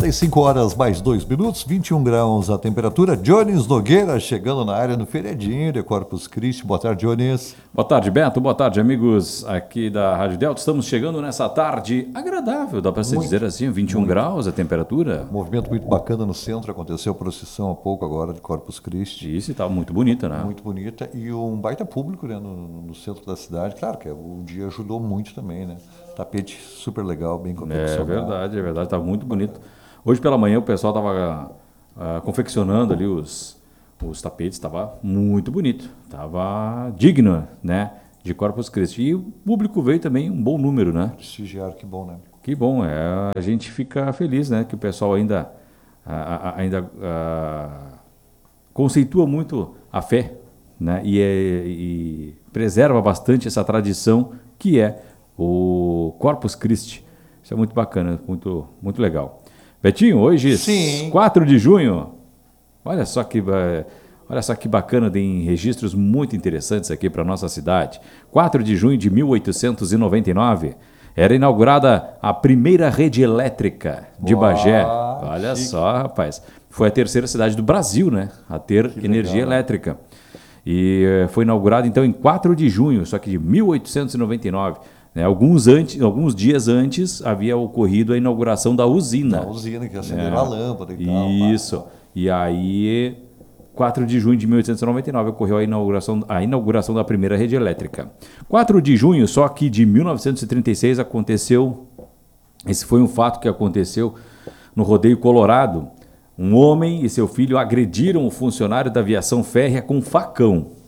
Olha, 5 horas mais 2 minutos, 21 graus a temperatura. Jones Nogueira chegando na área no feriadinho de Corpus Christi. Boa tarde, Jones. Boa tarde, Beto. Boa tarde, amigos aqui da Rádio Delta. Estamos chegando nessa tarde agradável, dá para se dizer assim, 21 graus a temperatura. Movimento muito bacana no centro, aconteceu a procissão há pouco agora de Corpus Christi. Isso, estava muito bonita, né? Muito bonita e um baita público, né, no centro da cidade. Claro que o dia ajudou muito também, né? Tapete super legal, bem confeccionado. É verdade, estava muito bonito. Hoje pela manhã o pessoal estava confeccionando ali os tapetes, estava muito bonito, estava digno, né, de Corpus Christi. E o público veio também um bom número, né? Prestigiaram, que bom, né? Que bom, a gente fica feliz, né, que o pessoal ainda conceitua muito a fé, né, e preserva bastante essa tradição que é o Corpus Christi. Isso é muito bacana, muito, muito legal. Betinho, hoje, Sim. 4 de junho, olha só que bacana, tem registros muito interessantes aqui para a nossa cidade. 4 de junho de 1899, era inaugurada a primeira rede elétrica de Bagé. Olha chique. Só, rapaz, foi a terceira cidade do Brasil, né, a ter energia elétrica. E foi inaugurada, então, em 4 de junho, só que de 1899. Alguns dias antes havia ocorrido a inauguração da usina. A usina que acenderam a lâmpada e tal. Isso. E aí, 4 de junho de 1899, ocorreu a inauguração da primeira rede elétrica. 4 de junho, só que de 1936, aconteceu... Esse foi um fato que aconteceu no Rodeio Colorado. Um homem e seu filho agrediram o funcionário da aviação férrea com um facão.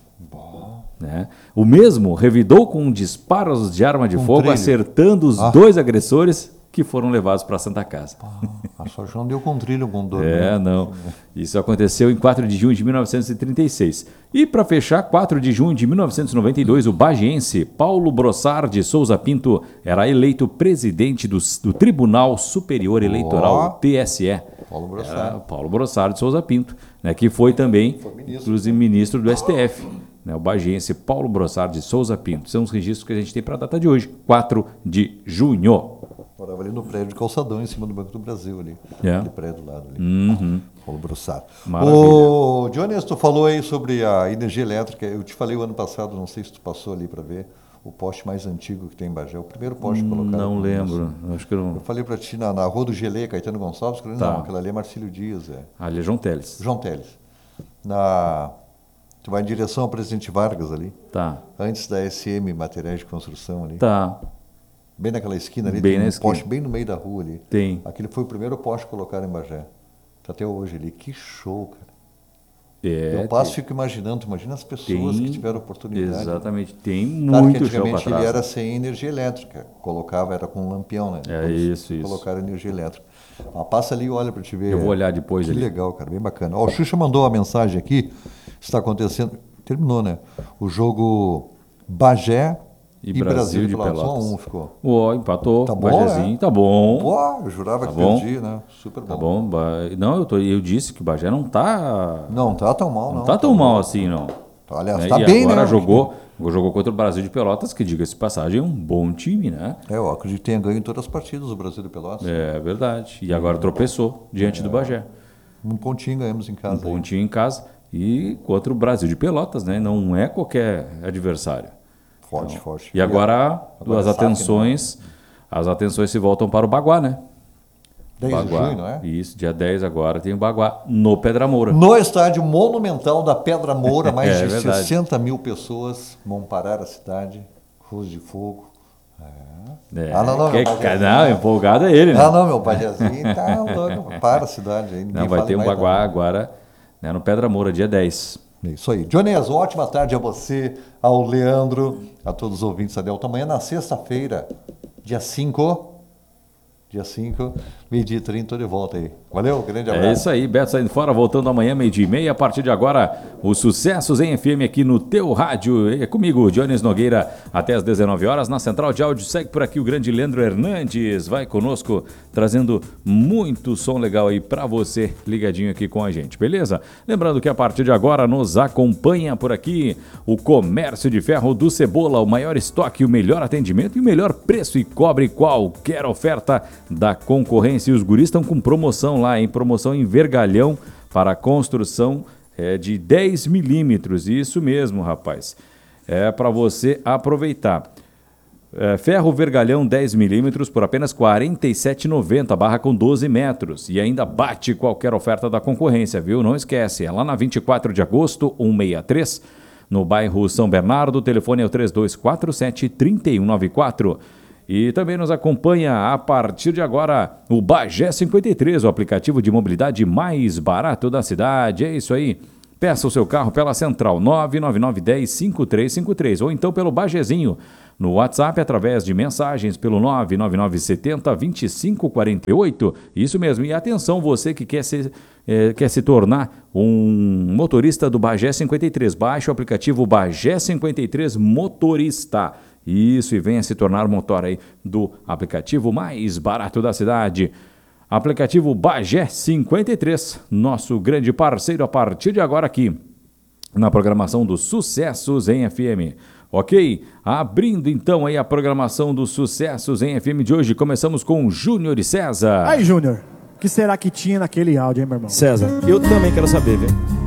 Né? O mesmo revidou com disparos de arma de fogo, acertando os dois agressores que foram levados para a Santa Casa. Só já não deu com trilho com dor. Não. Isso aconteceu em 4 de junho de 1936. E para fechar, 4 de junho de 1992, o bagiense Paulo Brossard de Souza Pinto era eleito presidente do Tribunal Superior Eleitoral, TSE. Paulo Brossard de Souza Pinto, né, que foi também, inclusive, ministro do STF. O bagiense Paulo Brossard de Souza Pinto. São os registros que a gente tem para a data de hoje, 4 de junho. Morava ali no prédio de Calçadão, em cima do Banco do Brasil, ali. Aquele prédio do lado ali. Paulo Brossard. Ô, Jones, tu falou aí sobre a energia elétrica. Eu te falei o ano passado, não sei se tu passou ali para ver, o poste mais antigo que tem em Bagé, o primeiro poste colocado. Não lembro, acho que não. Eu falei para ti na Rua do Gelê, Caetano Gonçalves, não, aquela ali é Marcílio Dias. Ali é João Teles. João Teles. Tu vai em direção ao Presidente Vargas ali. Antes da SM Materiais de Construção ali. Bem naquela esquina ali, tem um poste bem no meio da rua ali. Tem. Aquele foi o primeiro poste colocado em Bagé. Tá até hoje ali. Que show, cara. Eu passo e fico imaginando, imagina as pessoas que tiveram oportunidade. Exatamente, tem claro muito que antigamente chão para trás. Ele era sem energia elétrica. Era com um lampião, né? Isso. Colocaram energia elétrica. Passa ali e olha para te ver. Eu vou olhar depois ali. Que legal, cara, bem bacana. O Xuxa mandou uma mensagem aqui. Está acontecendo, terminou, né? O jogo Bagé e Brasil de Pelotas. Só um ficou. Empatou. Tá bom, Bagézinho, tá bom. Eu jurava que perdi, né? Super bom. Tá bom. Não, eu disse que o Bagé não tá... Não tá tão mal, não. Não tá tão mal assim, não. Aliás, tá bem, né? Agora jogou contra o Brasil de Pelotas, que, diga-se de passagem, é um bom time, né? Eu acredito que tenha ganho em todas as partidas o Brasil de Pelotas. É verdade. E agora tropeçou diante do Bagé. Um pontinho ganhamos em casa. Um pontinho em casa. E contra o Brasil de Pelotas, né? Não é qualquer adversário. Forte. E agora as atenções se voltam para o Baguá, né? 10 de junho, não é? Isso, dia 10 agora tem o Baguá no Pedra Moura. No estádio monumental da Pedra Moura, mais de 60 mil pessoas vão parar a cidade. Rua de Fogo. Não, empolgado é ele, né? Não, meu Bajezinho tá louco. Para a cidade aí. Não, vai ter um Baguá agora, né, no Pedra Moura, dia 10. Isso aí. Jones, ótima tarde a você, ao Leandro, a todos os ouvintes da Delta. Amanhã, na sexta-feira, dia 5, meio-dia e 30, tô de volta aí. Valeu, grande abraço. É isso aí, Beto saindo fora, voltando amanhã, meio-dia e meia. A partir de agora, os sucessos em FM aqui no teu rádio. É comigo, Jones Nogueira, até às 19 horas. Na central de áudio, segue por aqui o grande Leandro Hernandes. Vai conosco, trazendo muito som legal aí pra você, ligadinho aqui com a gente, beleza? Lembrando que a partir de agora nos acompanha por aqui o Comércio de Ferro do Cebola, o maior estoque, o melhor atendimento e o melhor preço, e cobre qualquer oferta da concorrência. E os guris estão com promoção lá, promoção em vergalhão para construção de 10 milímetros. Isso mesmo, rapaz. É para você aproveitar. Ferro vergalhão 10 milímetros por apenas R$ 47,90, barra com 12 metros. E ainda bate qualquer oferta da concorrência, viu? Não esquece, é lá na 24 de agosto, 163, no bairro São Bernardo. O telefone é o 3247-3194. E também nos acompanha a partir de agora o Bagé 53, o aplicativo de mobilidade mais barato da cidade. É isso aí. Peça o seu carro pela Central 99910-5353 ou então pelo Bagezinho no WhatsApp através de mensagens pelo 99970-2548. Isso mesmo. E atenção, você que quer se tornar um motorista do Bagé 53. Baixe o aplicativo Bagé 53 Motorista. Isso, e venha se tornar motor aí do aplicativo mais barato da cidade. Aplicativo Bagé 53, nosso grande parceiro a partir de agora aqui na programação dos Sucessos em FM. Ok? Abrindo então aí a programação dos Sucessos em FM de hoje, começamos com Júnior e César. Aí, Júnior, o que será que tinha naquele áudio, hein, meu irmão? César, eu também quero saber, viu?